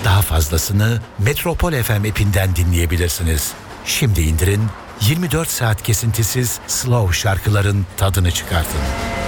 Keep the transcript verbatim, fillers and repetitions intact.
Daha fazlasını Metropol F M app'inden dinleyebilirsiniz. Şimdi indirin, yirmi dört saat kesintisiz slow şarkıların tadını çıkartın.